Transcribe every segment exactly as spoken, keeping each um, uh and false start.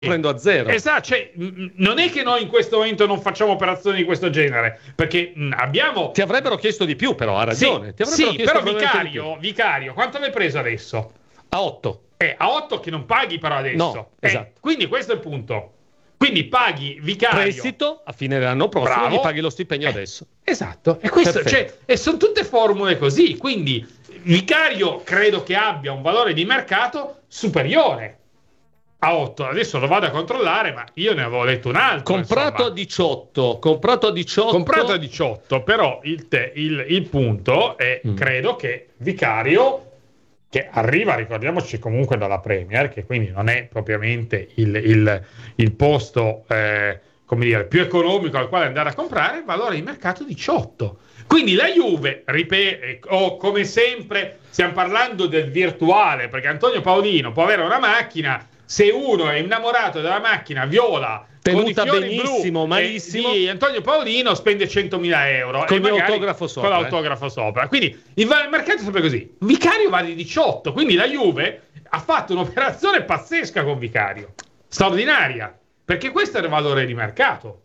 prendo a zero. Esatto, cioè, mh, non è che noi in questo momento non facciamo operazioni di questo genere, perché mh, abbiamo... Ti avrebbero chiesto di più, però, ha ragione. Sì, Ti avrebbero sì chiesto però Vicario, Vicario, quanto l'hai preso adesso? A otto. Eh, a otto che non paghi però adesso. No, eh, esatto. Quindi questo è il punto. Quindi paghi Vicario. Prestito, a fine dell'anno prossimo, Bravo. gli paghi lo stipendio eh, adesso. Esatto, e, questo, cioè, e sono tutte formule così, quindi Vicario credo che abbia un valore di mercato superiore a otto. Adesso lo vado a controllare, ma io ne avevo letto un altro. Comprato insomma. a diciotto, comprato a diciotto. Comprato a diciotto, però il, te, il, il punto è, mm. credo che Vicario, che arriva, ricordiamoci, comunque dalla Premier, che quindi non è propriamente il, il, il posto eh, come dire, più economico al quale andare a comprare, valore di mercato diciotto. Quindi la Juve, ripeto, o come sempre stiamo parlando del virtuale, perché Antonio Paolino può avere una macchina, se uno è innamorato della macchina viola, tenuta benissimo, malissimo, di Antonio Paolino, spende centomila euro con e l'autografo sopra, con l'autografo eh. sopra. Quindi il mercato è sempre così. Vicario vale diciotto, quindi la Juve ha fatto un'operazione pazzesca con Vicario, straordinaria, perché questo è il valore di mercato.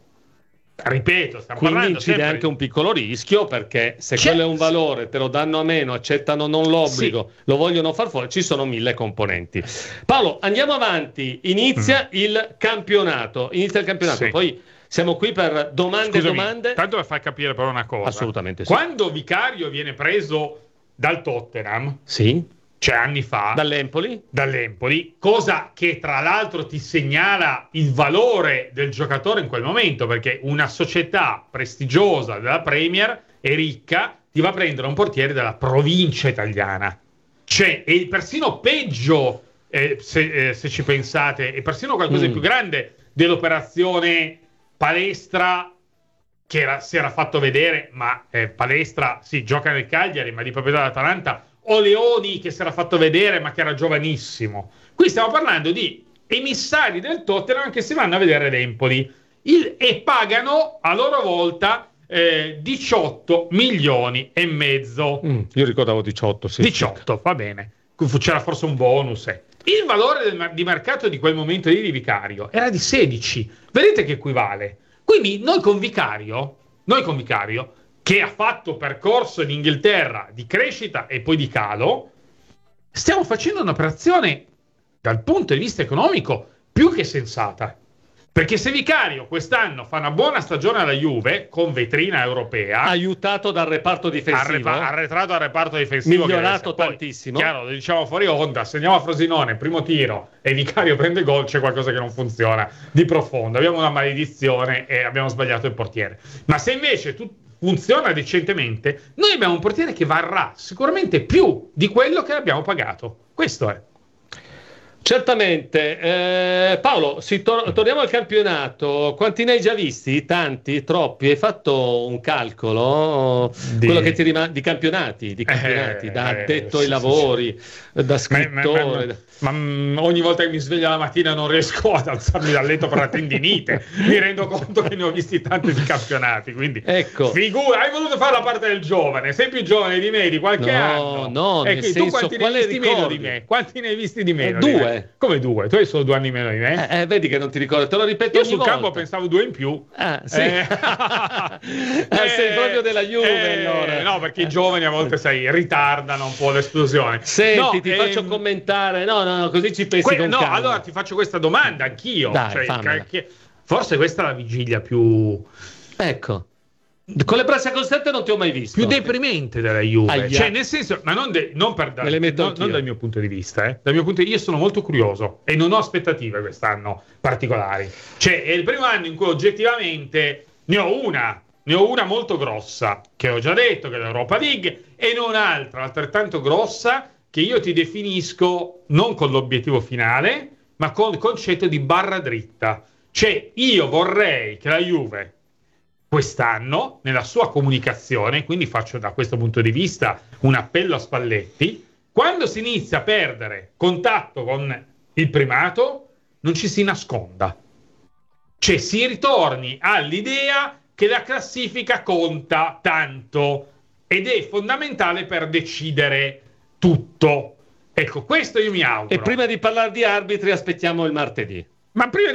Ripeto, stiamo quindi parlando incide sempre... anche un piccolo rischio, perché se C'è... quello è un valore, te lo danno a meno, accettano non l'obbligo, sì. lo vogliono far fuori, ci sono mille componenti. Paolo, andiamo avanti, inizia mm. il campionato, inizia il campionato, sì. poi siamo qui per domande e domande. Tanto per far capire però una cosa. Assolutamente sì. Quando Vicario viene preso dal Tottenham, sì. cioè anni fa, dall'Empoli. dall'Empoli, cosa che tra l'altro ti segnala il valore del giocatore in quel momento, perché una società prestigiosa della Premier e ricca ti va a prendere un portiere della provincia italiana, cioè è persino peggio eh, se, eh, se ci pensate, è persino qualcosa di mm. più grande dell'operazione Palestra, che era, si era fatto vedere, ma eh, Palestra si sì, gioca nel Cagliari, ma di proprietà dell'Atalanta, o Leoni, che si era fatto vedere ma che era giovanissimo. Qui stiamo parlando di emissari del Tottenham che si vanno a vedere l'Empoli il, e pagano a loro volta eh, diciotto milioni e mezzo. Mm, io ricordavo diciotto, sì. diciotto, va bene. C'era forse un bonus. Eh. Il valore del, di mercato di quel momento lì di Vicario era di sedici. Vedete che equivale? Quindi noi con Vicario, noi con Vicario, che ha fatto percorso in Inghilterra di crescita e poi di calo, stiamo facendo un'operazione dal punto di vista economico più che sensata. Perché se Vicario quest'anno fa una buona stagione alla Juve, con vetrina europea, aiutato dal reparto difensivo, arrepa- arretrato al reparto difensivo, migliorato poi, tantissimo. Chiaro, lo diciamo fuori onda, se andiamo a Frosinone, primo tiro, e Vicario prende gol, c'è qualcosa che non funziona di profondo. Abbiamo una maledizione e abbiamo sbagliato il portiere. Ma se invece tu funziona decentemente, noi abbiamo un portiere che varrà sicuramente più di quello che abbiamo pagato. Questo è. Certamente. Eh, Paolo, si tor- torniamo al campionato. Quanti ne hai già visti? Tanti? Troppi? Hai fatto un calcolo? Di... Quello che ti rimane di campionati, di campionati, eh, da addetto eh, ai sì, lavori, sì. da scrittore. Ma, ma, ma, ma ogni volta che mi sveglio la mattina non riesco ad alzarmi dal letto per la tendinite. Mi rendo conto che ne ho visti tanti di campionati. Quindi, ecco. Figura, hai voluto fare la parte del giovane, sei più giovane di me di qualche no, anno. No, e nel tu senso, quanti ne hai visti ricordi? meno di me? Quanti ne hai visti di meno? Eh, due. Di me? Come due? Tu hai solo due anni meno di me? Eh, eh, vedi che non ti ricordo, te lo ripeto Io ogni sul volta. campo pensavo due in più. Ah, sì. Eh. eh, sei proprio della Juve, eh, allora. No, perché i giovani a volte, sai, ritardano un po' l'esplosione. Senti, no, ti ehm... faccio commentare. No, no, no, così ci pensi que- con No, calma. allora ti faccio questa domanda anch'io. Dai, cioè, che... Forse questa è la vigilia più... Ecco. Con le braccia costette non ti ho mai visto. Più deprimente della Juve. Aia. Cioè, nel senso, ma non, de- non, per da- non, non dal mio punto di vista, eh. Dal mio punto di vista, io sono molto curioso e non ho aspettative quest'anno particolari. Cioè, è il primo anno in cui oggettivamente ne ho una, ne ho una molto grossa, che ho già detto, che è l'Europa League, e ne ho un'altra altrettanto grossa che io ti definisco non con l'obiettivo finale, ma con il concetto di barra dritta. Cioè, io vorrei che la Juve quest'anno, nella sua comunicazione, quindi faccio da questo punto di vista un appello a Spalletti, quando si inizia a perdere contatto con il primato, non ci si nasconda. Cioè si ritorni all'idea che la classifica conta tanto ed è fondamentale per decidere tutto. Ecco, questo io mi auguro. E prima di parlare di arbitri aspettiamo il martedì. Ma prima